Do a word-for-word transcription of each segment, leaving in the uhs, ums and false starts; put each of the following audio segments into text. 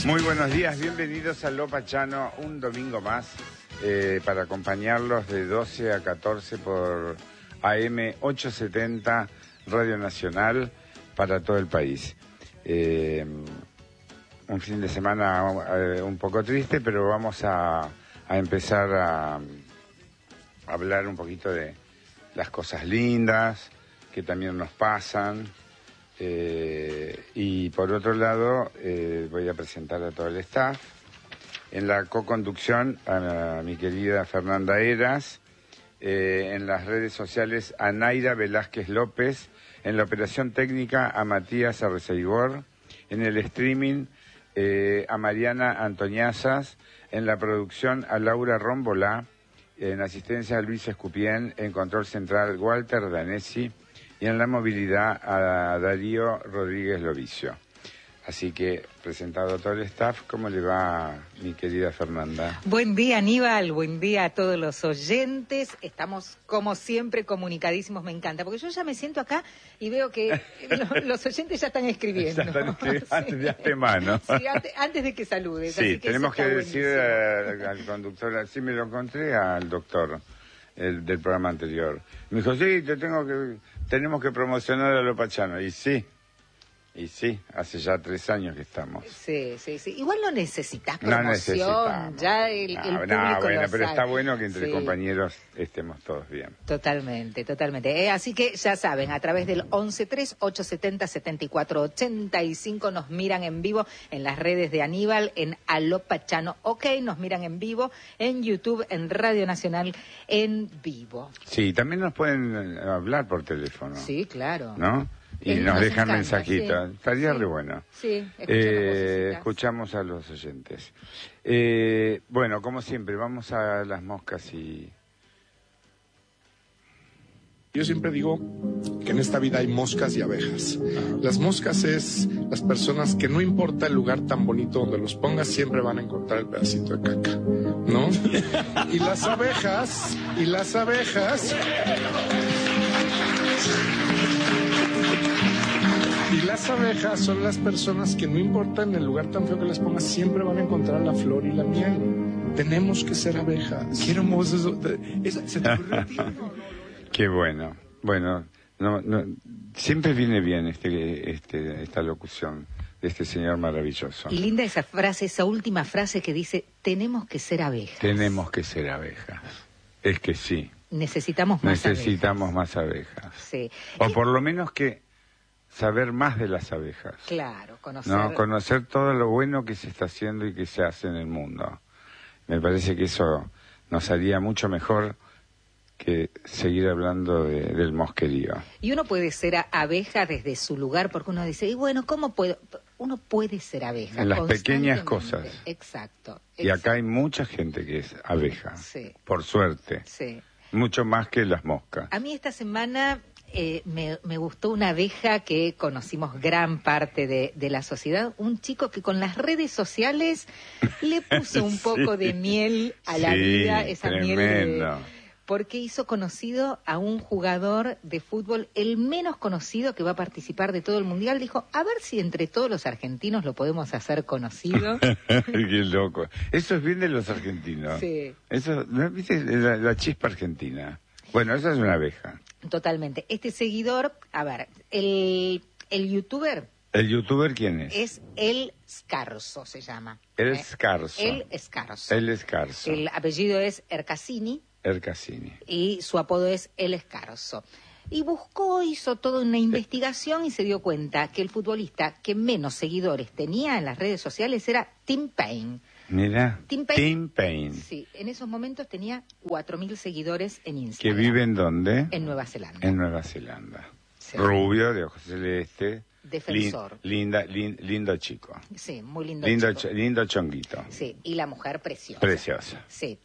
Muy buenos días, bienvenidos a Lo Pachano, un domingo más, eh, para acompañarlos de doce a catorce por A M ochocientos setenta, Radio Nacional, para todo el país. Eh, un fin de semana eh, un poco triste, pero vamos a, a empezar a, a hablar un poquito de las cosas lindas que también nos pasan. Eh, y por otro lado, eh, voy a presentar a todo el staff. En la co-conducción a, a mi querida Fernanda Heras, eh, en las redes sociales a Naira Velázquez López, en la operación técnica a Matías Arreceigor, en el streaming eh, a Mariana Antoniazas, en la producción a Laura Rombolá, en asistencia a Luis Escupien, en control central Walter Danesi, y en la movilidad a Darío Rodríguez Lovicio. Así que, presentado todo el staff, ¿cómo le va, mi querida Fernanda? Buen día, Aníbal, buen día a todos los oyentes. Estamos, como siempre, comunicadísimos, me encanta, porque yo ya me siento acá y veo que los, los oyentes ya están escribiendo. Ya están escribiendo, sí. antes de antemano. Sí, antes, antes de que saludes. Sí, así que tenemos que decir decir al, al conductor, así me lo encontré al doctor el, del programa anterior. Me dijo, sí, te tengo que, tenemos que promocionar a Lo Pachano, y sí. Y sí, hace ya tres años que estamos. Sí, sí, sí. Igual no necesitas No promoción, necesitamos. ya el, no, el público no, bueno, lo pero sabe. está bueno que entre Sí. compañeros estemos todos bien. Totalmente, totalmente. Eh, así que ya saben, a través del once tres ochocientos setenta setenta y cuatro ochenta y cinco nos miran en vivo en las redes de Aníbal, en Aló Pachano, ok, nos miran en vivo, en YouTube, en Radio Nacional, en vivo. Sí, también nos pueden hablar por teléfono. Sí, claro. ¿No? Y Eh, nos, nos dejan encanta, mensajitos. sí, Estaría sí. re bueno. Sí, escuchamos Eh, vocecitas. escuchamos a los oyentes. Eh, bueno, como siempre, vamos a las moscas y... Yo siempre digo que en esta vida hay moscas y abejas. Las moscas es las personas que no importa el lugar tan bonito donde los pongas, siempre van a encontrar el pedacito de caca, ¿no? Y las abejas, y las abejas... Y las abejas son las personas que no importa en el lugar tan feo que les pongas, siempre van a encontrar la flor y la miel. Tenemos que ser abejas. Qué hermoso eso. Eso- ¿Se te ocurrió a ti? Qué bueno. Bueno, no, no, siempre viene bien este, este, esta locución de este señor maravilloso. Y linda esa frase, esa última frase que dice, tenemos que ser abejas. Tenemos que ser abejas. Es que sí. Necesitamos más Necesitamos abejas. más abejas. Sí. O Y- por lo menos que saber más de las abejas. Claro, conocer... No, conocer todo lo bueno que se está haciendo y que se hace en el mundo. Me parece que eso nos haría mucho mejor que seguir hablando de, del mosquerío. Y uno puede ser a- abeja desde su lugar, porque uno dice, y bueno, ¿cómo puedo? Uno puede ser abeja. En las pequeñas constantemente. cosas. Exacto. Y acá hay exacto. mucha gente que es abeja. Sí. Por suerte. Sí. Mucho más que las moscas. A mí esta semana eh, me, me gustó una abeja que conocimos gran parte de, de la sociedad, un chico que con las redes sociales le puso un poco Sí. de miel a la Sí, vida, esa miel de... tremendo. Porque hizo conocido a un jugador de fútbol, el menos conocido que va a participar de todo el mundial. Dijo, a ver si entre todos los argentinos lo podemos hacer conocido. Qué loco. Eso es bien de los argentinos. Sí. Eso, ¿no? ¿Viste? La, la chispa argentina. Bueno, esa es una abeja. Totalmente. Este seguidor, a ver, el, el youtuber ¿El youtuber quién es? es El Scarso, se llama. El ¿eh? Scarso. El Scarso. El Escarso. El apellido es Ercasini El Cassini. y su apodo es El Escarso. Y buscó, hizo toda una investigación y se dio cuenta que el futbolista que menos seguidores tenía en las redes sociales era Tim Payne. Mira. Tim Payne. Tim Payne. Sí, en esos momentos tenía cuatro mil seguidores en ¿Que Instagram. vive en dónde? En Nueva Zelanda. En Nueva Zelanda. Sí. Rubio, de ojos celeste. Defensor. Lin- linda, lin- lindo chico. Sí, muy lindo Lindo, chico. ch- lindo chonguito. Sí, y la mujer preciosa. Preciosa. Sí.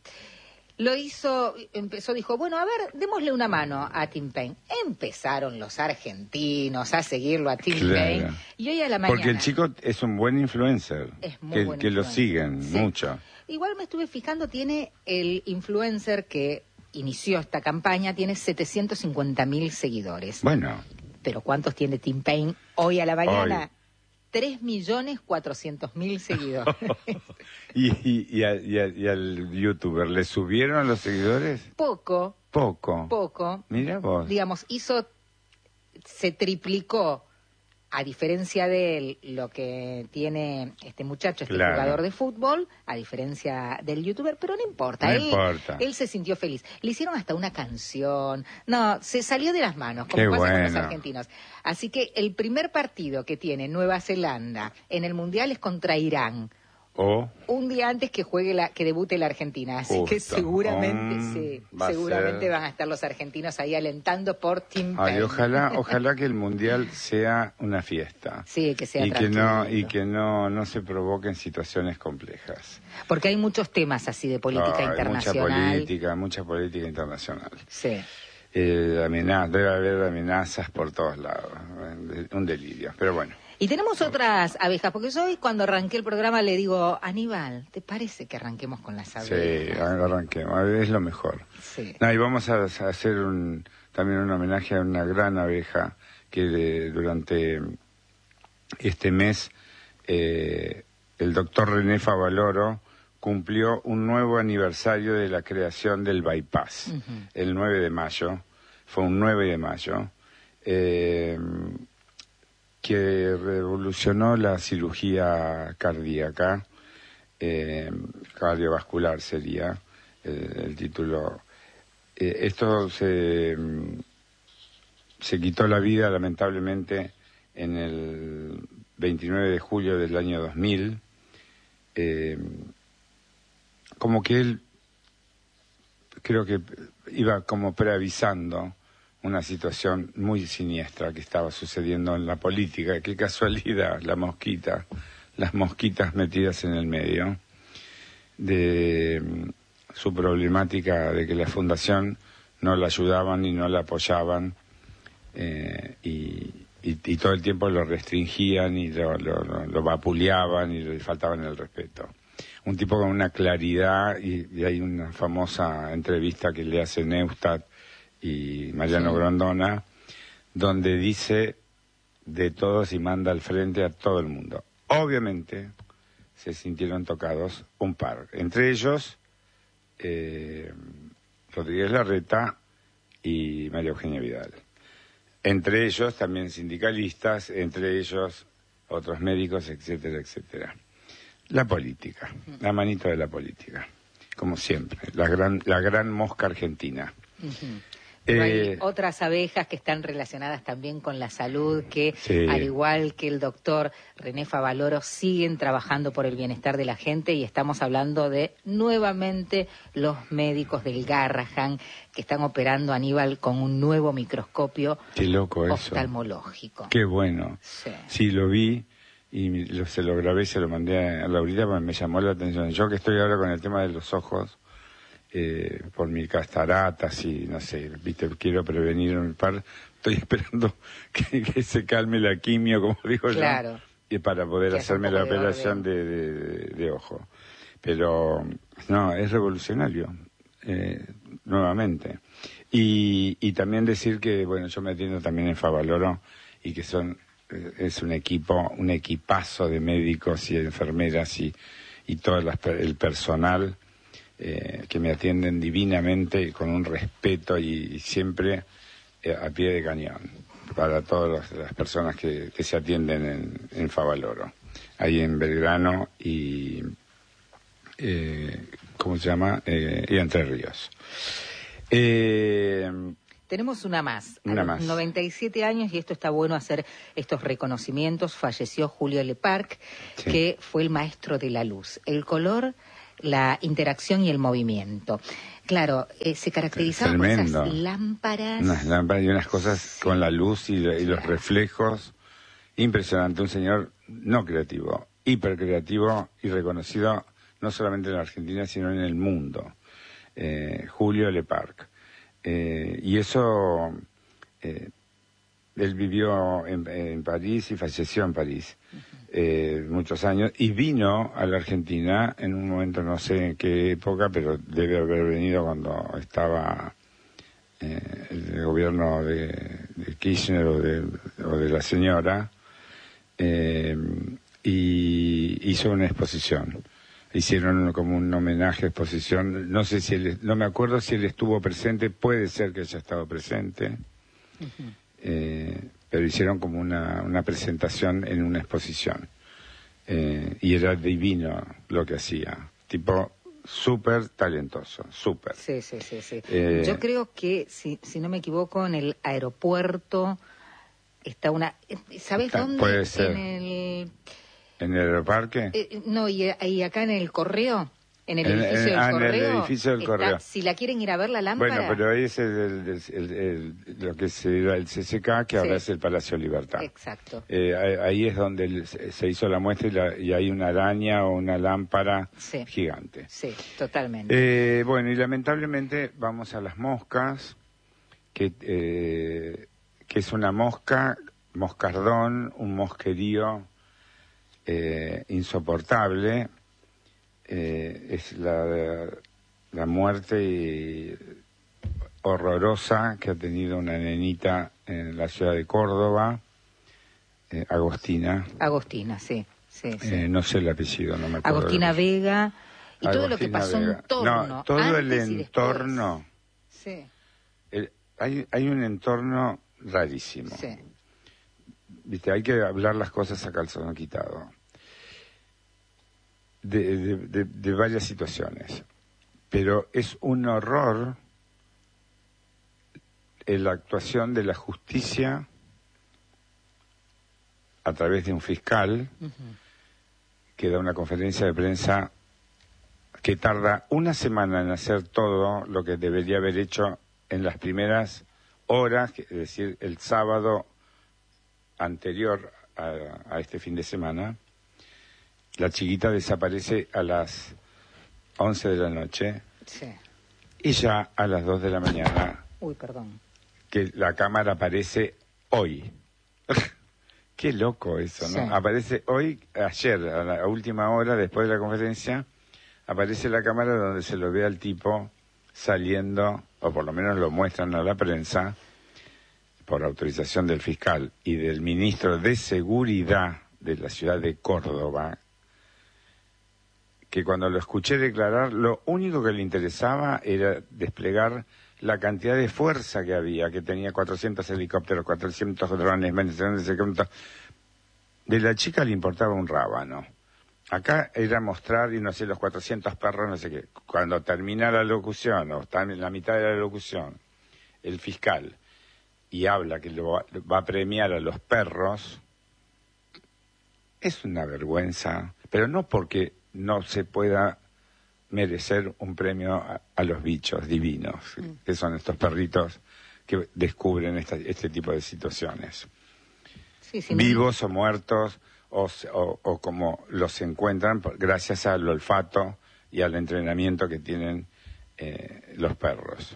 Lo hizo, empezó, dijo, bueno, a ver, démosle una mano a Tim Payne. Empezaron los argentinos a seguirlo a Tim Claro. Payne. Y hoy a la mañana... Porque el chico es un buen influencer. Es muy que, buen que lo influencer. siguen Sí. mucho. Igual me estuve fijando, tiene el influencer que inició esta campaña, tiene setecientos cincuenta mil seguidores. Bueno, Pero ¿cuántos tiene Tim Payne hoy a la mañana? tres millones cuatrocientos mil seguidores. ¿Y, y, y, a, y, a, ¿Y al youtuber le subieron los seguidores? Poco. Poco. Poco. Mira vos. Digamos, hizo, se triplicó, a diferencia de él, lo que tiene este muchacho, este claro. jugador de fútbol, a diferencia del youtuber, pero no importa. No él, importa. Él se sintió feliz. Le hicieron hasta una canción. No, se salió de las manos, como Qué pasa bueno. con los argentinos. Así que el primer partido que tiene Nueva Zelanda en el Mundial es contra Irán. O Un día antes que juegue la, que debute la Argentina, así Justo. que seguramente Mm, sí, va a seguramente ser. van a estar los argentinos ahí alentando por Team Ay, Payne. ojalá, ojalá que el mundial sea una fiesta. Sí, que sea y que no tranquilo. y que no no se provoquen situaciones complejas. Porque hay muchos temas así de política Ay, internacional. Mucha política, mucha política internacional. Sí. Eh, amenaz, debe haber amenazas por todos lados. Un delirio, pero bueno. Y tenemos otras abejas, porque yo hoy cuando arranqué el programa le digo, Aníbal, ¿te parece que arranquemos con las abejas? Sí, arranquemos, es lo mejor. Sí. No, y vamos a, a hacer un, también un homenaje a una gran abeja que de, durante este mes eh, el doctor René Favaloro cumplió un nuevo aniversario de la creación del bypass, uh-huh. el nueve de mayo, fue un nueve de mayo, eh, que revolucionó la cirugía cardíaca, eh, cardiovascular sería el, el título. Eh, esto se, se quitó la vida lamentablemente en el veintinueve de julio del año dos mil, eh, como que él creo que iba como preavisando una situación muy siniestra que estaba sucediendo en la política. Qué casualidad, la mosquita, las mosquitas metidas en el medio de su problemática de que la fundación no la ayudaban y no la apoyaban eh, y, y, y todo el tiempo lo restringían y lo, lo, lo, lo vapuleaban y le faltaban el respeto. Un tipo con una claridad y, y hay una famosa entrevista que le hace Neustadt y Mariano sí. Grondona, donde dice de todos y manda al frente a todo el mundo. Obviamente se sintieron tocados un par, entre ellos eh, Rodríguez Larreta y María Eugenia Vidal. Entre ellos también sindicalistas, entre ellos otros médicos, etcétera, etcétera. La política, la manito de la política, como siempre, la gran, la gran mosca argentina. Uh-huh. Pero Eh, hay otras abejas que están relacionadas también con la salud, que sí. al igual que el doctor René Favaloro siguen trabajando por el bienestar de la gente, y estamos hablando de nuevamente los médicos del Garrahan que están operando a Aníbal con un nuevo microscopio Qué loco eso. oftalmológico. Qué bueno. Sí. Sí, lo vi y lo, se lo grabé y se lo mandé a Laurita porque me llamó la atención. Yo que estoy ahora con el tema de los ojos, Eh, por mis cataratas y no sé, viste, quiero prevenir un par, estoy esperando que, que se calme la quimio, como digo claro. yo, y para poder que hacerme la de operación de, de, de, de ojo. Pero no, es revolucionario, eh, nuevamente. Y, y también decir que, bueno, yo me atiendo también en Favaloro y que son, eh, es un equipo, un equipazo de médicos y enfermeras y, y todo las, el personal Eh, que me atienden divinamente con un respeto y, y siempre eh, a pie de cañón para todas las personas que, que se atienden en, en Favaloro, ahí en Belgrano y eh, ¿cómo se llama? Eh, y Entre Ríos. Eh, Tenemos una más, una a los más. noventa y siete años, y esto está bueno hacer estos reconocimientos. Falleció Julio Leparc, sí. que fue el maestro de la luz, el color, la interacción y el movimiento. Claro, eh, se caracterizaba por esas lámparas. Unas lámparas y unas cosas sí. con la luz y, y claro. los reflejos. Impresionante, un señor no creativo, hipercreativo y reconocido no solamente en la Argentina, sino en el mundo. Eh, Julio Leparc. Eh, y eso, eh, él vivió en, en París y falleció en París. Uh-huh. Eh, muchos años, y vino a la Argentina en un momento, no sé en qué época, pero debe haber venido cuando estaba eh, el gobierno de, de Kirchner o de, o de la señora, eh, y hizo una exposición. Hicieron como un homenaje, exposición. No sé si él, no me acuerdo si él estuvo presente, puede ser que haya estado presente, uh-huh. eh, pero hicieron como una, una presentación en una exposición. Eh, y era divino lo que hacía, tipo súper talentoso, súper. Sí, sí, sí, sí. Eh, Yo creo que, si, si no me equivoco, en el aeropuerto está una... ¿Sabes está, dónde? Puede ser. En el... ¿En el aeroparque? Eh, no, y, y acá en el correo, en el en, edificio en, del ah, correo. En el edificio del está, correo. Si la quieren ir a ver la lámpara. Bueno, pero ahí es el, el, el, el, lo que se era el C C K, que sí. Ahora es el Palacio Libertad. Exacto. Eh, ahí es donde el, se hizo la muestra y, la, y hay una araña o una lámpara sí. gigante. Sí, totalmente. Eh, bueno, y lamentablemente vamos a las moscas, que, eh, que es una mosca, moscardón, un mosquerío eh, insoportable. Eh, es la, la muerte y horrorosa que ha tenido una nenita en la ciudad de Córdoba, eh, Agostina. Agostina, sí. sí, sí. Eh, no sé el apellido, no me acuerdo. Agostina Vega y Agostina todo lo que pasó Vega. en torno. No, todo el entorno. Sí. El, hay, hay un entorno rarísimo. Sí. Viste, hay que hablar las cosas a calzón quitado. De, de, de, de varias situaciones, pero es un horror en la actuación de la justicia a través de un fiscal uh-huh. que da una conferencia de prensa que tarda una semana en hacer todo lo que debería haber hecho en las primeras horas, es decir, el sábado anterior a, a este fin de semana. La chiquita desaparece a las once de la noche sí. y ya a las dos de la mañana. Uy, perdón. Que la cámara aparece hoy. Qué loco eso, ¿no? Sí. Aparece hoy, ayer, a la última hora, después de la conferencia, aparece la cámara donde se lo ve al tipo saliendo, o por lo menos lo muestran a la prensa, por autorización del fiscal y del ministro de Seguridad de la ciudad de Córdoba, que cuando lo escuché declarar, lo único que le interesaba era desplegar la cantidad de fuerza que había, que tenía cuatrocientos helicópteros, cuatrocientos drones, de la chica le importaba un rábano. Acá era mostrar, y no sé, los cuatrocientos perros, no sé qué. Cuando termina la locución, o está en la mitad de la locución, el fiscal, y habla que lo va a premiar a los perros, es una vergüenza, pero no porque no se pueda merecer un premio a, a los bichos divinos, mm. que son estos perritos que descubren esta, este tipo de situaciones. Sí, sí, vivos no... o muertos, o, o, o como los encuentran gracias al olfato y al entrenamiento que tienen eh, los perros.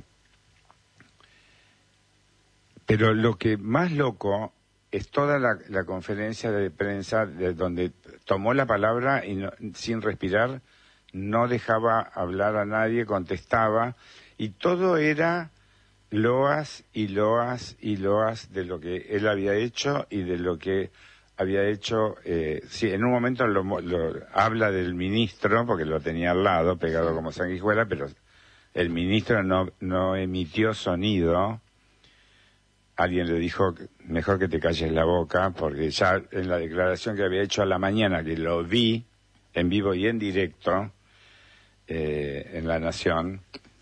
Pero lo que más loco es toda la, la conferencia de prensa de donde tomó la palabra y no, sin respirar, no dejaba hablar a nadie, contestaba, y todo era loas y loas y loas de lo que él había hecho y de lo que había hecho. Eh, sí, en un momento lo, lo habla del ministro, porque lo tenía al lado, pegado como sanguijuela, pero el ministro no, no emitió sonido. Alguien le dijo, mejor que te calles la boca, porque ya en la declaración que había hecho a la mañana, que lo vi en vivo y en directo eh, en La Nación,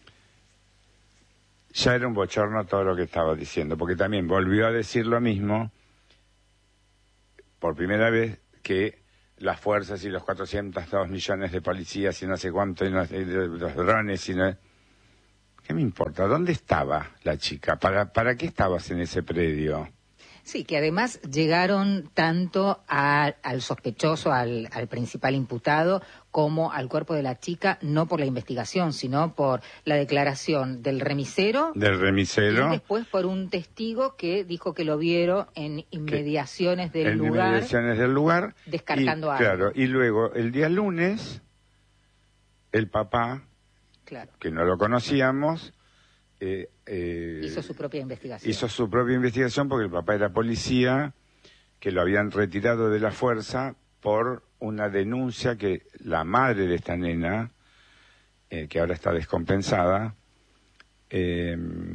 ya era un bochorno todo lo que estaba diciendo, porque también volvió a decir lo mismo, por primera vez, que las fuerzas y los cuatrocientos dos millones de policías y no sé cuánto, y no, y los drones y no... ¿Qué me importa? ¿Dónde estaba la chica? ¿Para, para qué estabas en ese predio? Sí, que además llegaron tanto a, al sospechoso, al, al principal imputado, como al cuerpo de la chica, no por la investigación, sino por la declaración del remisero. Del remisero. Y después por un testigo que dijo que lo vieron en inmediaciones del en lugar. En inmediaciones del lugar. Descartando y, algo. Claro, y luego el día lunes, el papá, claro, que no lo conocíamos, eh, eh, hizo su propia investigación. Hizo su propia investigación porque el papá era policía que lo habían retirado de la fuerza por una denuncia que la madre de esta nena, eh, que ahora está descompensada, eh,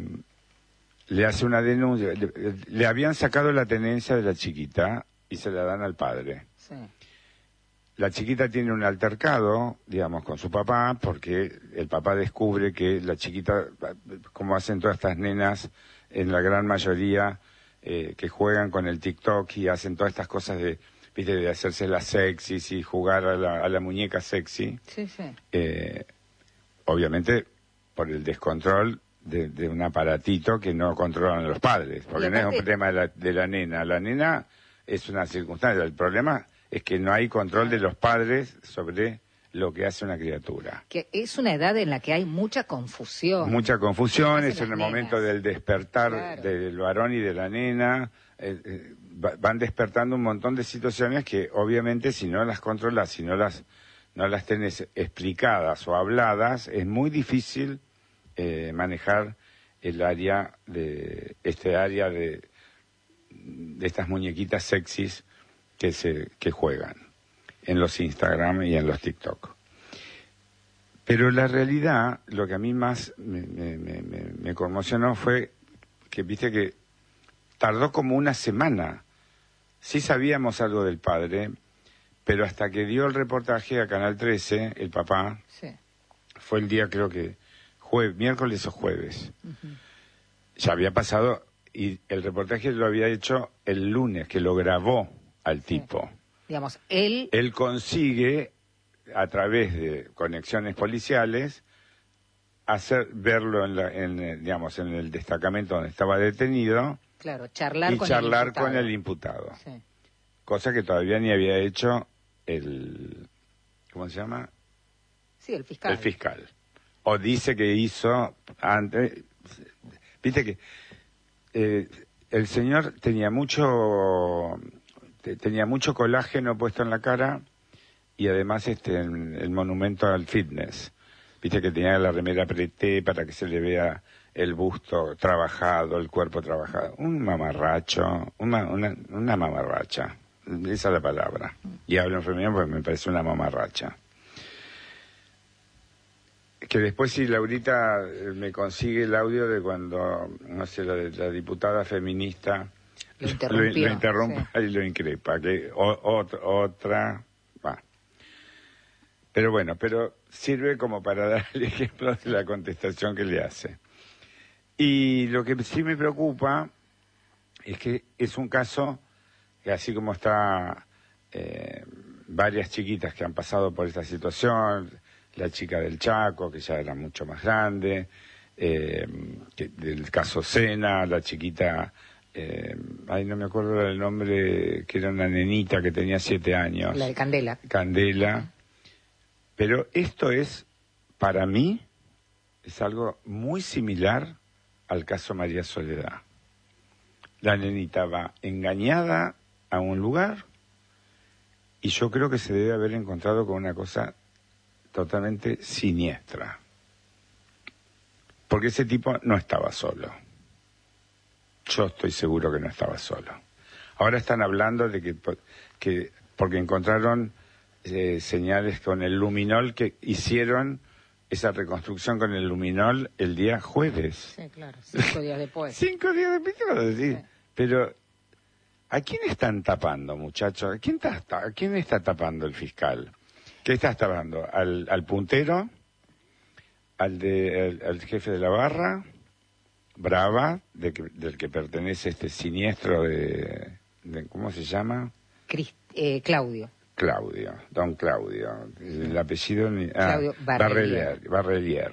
le hace una denuncia. Le, le habían sacado la tenencia de la chiquita y se la dan al padre. Sí. La chiquita tiene un altercado, digamos, con su papá, porque el papá descubre que la chiquita, como hacen todas estas nenas, en la gran mayoría, eh, que juegan con el TikTok y hacen todas estas cosas de, viste, de hacerse las sexys y jugar a la, a la muñeca sexy. Sí, sí. Eh, obviamente, por el descontrol de, de un aparatito que no controlan los padres, porque no es un tema de la, de la nena. La nena es una circunstancia. El problema es que no hay control de los padres sobre lo que hace una criatura. Que es una edad en la que hay mucha confusión. Mucha confusión, es en el nenas. momento del despertar Claro. del varón y de la nena. Eh, eh, va, van despertando un montón de situaciones que obviamente si no las controlas, si no las, no las tenés explicadas o habladas, es muy difícil eh, manejar el área de, este área de, de estas muñequitas sexys que se que juegan en los Instagram y en los TikTok. Pero la realidad, lo que a mí más me, me, me, me conmocionó fue que, viste, que tardó como una semana. Sí sabíamos algo del padre, pero hasta que dio el reportaje a Canal trece, el papá, Sí. fue el día, creo que, jue- miércoles o jueves. Uh-huh. Ya había pasado, y el reportaje lo había hecho el lunes, que lo grabó al tipo. Sí. Digamos, él... Él consigue, a través de conexiones policiales, hacer verlo en, la, en eh, digamos, en el destacamento donde estaba detenido. Claro, charlar y con charlar el imputado. con el imputado. Sí. Cosa que todavía ni había hecho el... ¿Cómo se llama? Sí, el fiscal. El fiscal. O dice que hizo antes... Viste que eh, el señor tenía mucho... tenía mucho colágeno puesto en la cara y además este el, el monumento al fitness. Viste que tenía la remera apreté para que se le vea el busto trabajado, el cuerpo trabajado. Un mamarracho, una, una, una mamarracha. Esa es la palabra. Y hablo en femenino porque me parece una mamarracha. Que después si Laurita me consigue el audio de cuando, no sé, la, la diputada feminista Lo lo, interrumpió. lo interrumpa Sí. y lo increpa, que o, ot- otra, va. Pero bueno, pero sirve como para dar el ejemplo de la contestación que le hace. Y lo que sí me preocupa es que es un caso que así como está eh, varias chiquitas que han pasado por esta situación, la chica del Chaco, que ya era mucho más grande, eh, que, del caso Sena, la chiquita... Eh, ay, no me acuerdo del nombre, que era una nenita que tenía siete años. La de Candela. Candela. Pero esto es, para mí, es algo muy similar al caso María Soledad. La nenita va engañada a un lugar y yo creo que se debe haber encontrado con una cosa totalmente siniestra. Porque ese tipo no estaba solo. Yo estoy seguro que no estaba solo. Ahora están hablando de que, que porque encontraron eh, señales con el luminol, que hicieron esa reconstrucción con el luminol el día jueves. Sí, claro, cinco días después. Cinco días después, ¿qué vas a decir? Sí. Pero, ¿a quién están tapando, muchachos? ¿A quién está, a quién está tapando el fiscal? ¿Qué estás tapando? ¿Al, al puntero? ¿Al, de, al, al jefe de la barra? Brava, de que, del que pertenece este siniestro de, de ¿cómo se llama? Crist- eh, Claudio. Claudio, don Claudio. El apellido... ni- ah, Claudio Barrelier. Barrelier. Barrelier.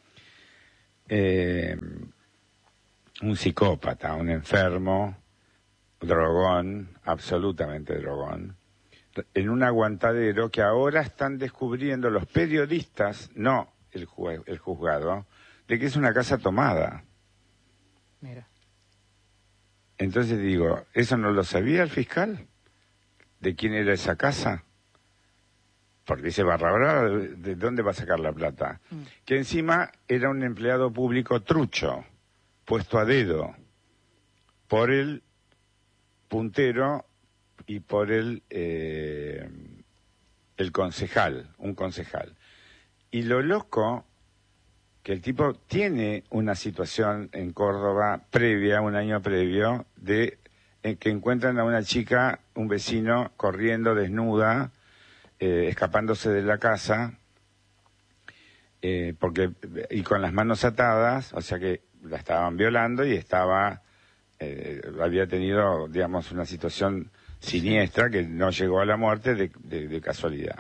Eh, un psicópata, un enfermo, drogón, absolutamente drogón, en un aguantadero que ahora están descubriendo los periodistas, no el, ju- el juzgado, de que es una casa tomada. Mira. Entonces digo, ¿eso no lo sabía el fiscal? ¿De quién era esa casa? Porque dice Barra Brava, ¿de, de dónde va a sacar la plata? Mm. Que encima era un empleado público trucho, puesto a dedo por el puntero y por el, eh, el concejal, un concejal. Y lo loco, que el tipo tiene una situación en Córdoba previa, un año previo, de en que encuentran a una chica, un vecino, corriendo desnuda, eh, escapándose de la casa, eh, porque y con las manos atadas, o sea que la estaban violando y estaba, eh, había tenido, digamos, una situación siniestra que no llegó a la muerte de, de, de casualidad.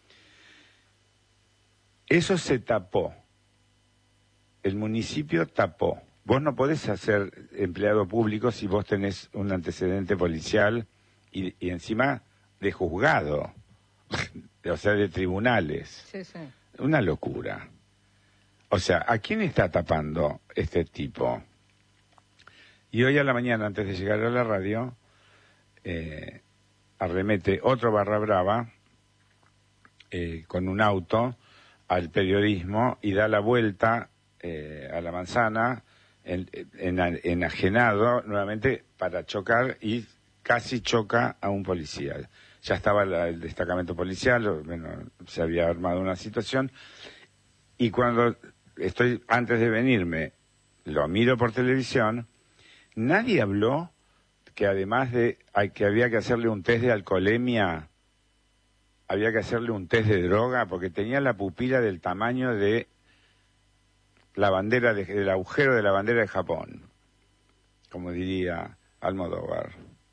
Eso se tapó. El municipio tapó. Vos no podés ser empleado público si vos tenés un antecedente policial y, y encima de juzgado, o sea, de tribunales. Sí, sí. Una locura. O sea, ¿a quién está tapando este tipo? Y hoy a la mañana, antes de llegar a la radio, eh, arremete otro barra brava eh, con un auto al periodismo y da la vuelta eh, a la manzana en, en, enajenado nuevamente para chocar y casi choca a un policía. Ya estaba la, el destacamento policial, bueno, se había armado una situación y cuando estoy antes de venirme lo miro por televisión, nadie habló que además de que había que hacerle un test de alcoholemia, había que hacerle un test de droga, porque tenía la pupila del tamaño de la bandera, de, del agujero de la bandera de Japón, como diría Almodóvar.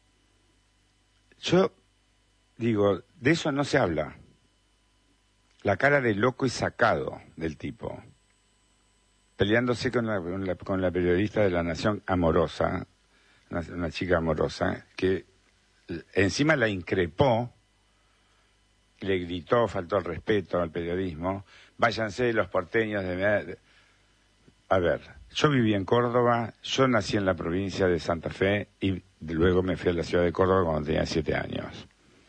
Yo digo, de eso no se habla. La cara de loco y sacado del tipo, peleándose con la, con la, con la periodista de La Nación amorosa, una, una chica amorosa, que encima la increpó, le gritó, faltó el respeto al periodismo, váyanse los porteños de... A ver, yo viví en Córdoba, yo nací en la provincia de Santa Fe y luego me fui a la ciudad de Córdoba cuando tenía siete años.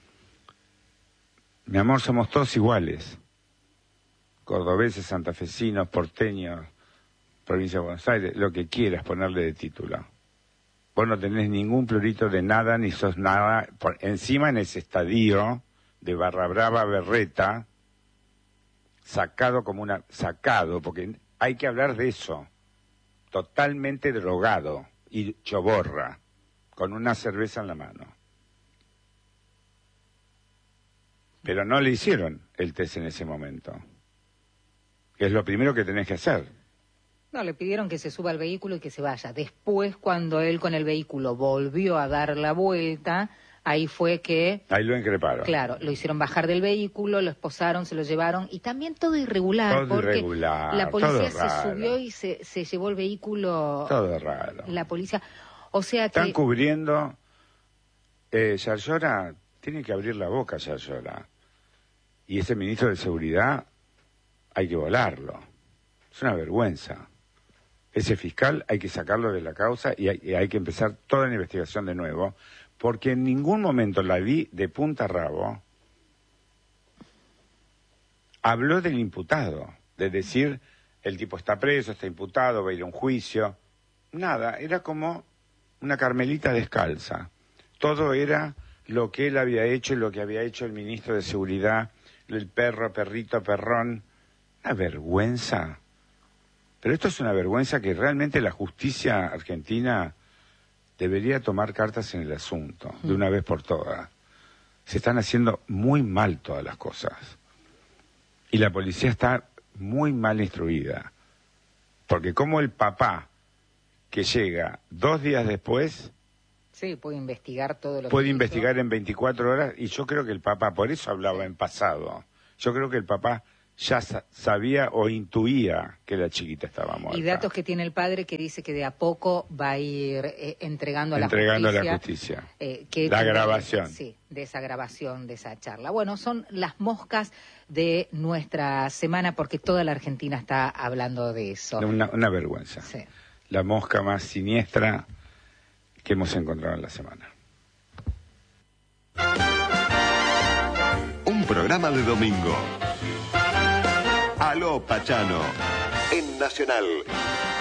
Mi amor, somos todos iguales. Cordobeses, santafesinos, porteños, provincia de Buenos Aires, lo que quieras ponerle de título. Vos no tenés ningún plurito de nada, ni sos nada. Por, encima en ese estadio de Barra Brava Berreta, sacado como una... Sacado, porque hay que hablar de eso. Totalmente drogado y choborra, con una cerveza en la mano. Pero no le hicieron el test en ese momento. Que es lo primero que tenés que hacer. No, le pidieron que se suba al vehículo y que se vaya. Después, cuando él con el vehículo volvió a dar la vuelta, ahí fue que... Ahí lo increparon. Claro, lo hicieron bajar del vehículo, lo esposaron, se lo llevaron, y también todo irregular. Todo porque irregular, la policía todo raro. se subió y se, se llevó el vehículo... Todo raro. La policía... O sea que... Están cubriendo... Eh, Yarlora, tiene que abrir la boca, Yarlora. Y ese ministro de Seguridad, hay que volarlo. Es una vergüenza. Ese fiscal hay que sacarlo de la causa y hay, y hay que empezar toda la investigación de nuevo, porque en ningún momento la vi de punta a rabo. Habló del imputado, de decir, el tipo está preso, está imputado, va a ir a un juicio. Nada, era como una Carmelita descalza. Todo era lo que él había hecho y lo que había hecho el ministro de Seguridad, el perro, perrito, perrón. Una vergüenza. Pero esto es una vergüenza que realmente la justicia argentina debería tomar cartas en el asunto, de una vez por todas. Se están haciendo muy mal todas las cosas. Y la policía está muy mal instruida. Porque como el papá que llega dos días después... Sí, puede investigar todo lo que Puede hizo. investigar en veinticuatro horas, y yo creo que el papá, por eso hablaba sí. en pasado, yo creo que el papá ya sa- sabía o intuía que la chiquita estaba muerta. Y datos que tiene el padre que dice que de a poco va a ir eh, entregando a la entregando justicia. a la justicia. Eh, que la tiene, grabación. Sí, de esa grabación, de esa charla. Bueno, son las moscas de nuestra semana porque toda la Argentina está hablando de eso. Una, una vergüenza. Sí. La mosca más siniestra que hemos encontrado en la semana. Un programa de domingo. Aló Pachano, en Nacional.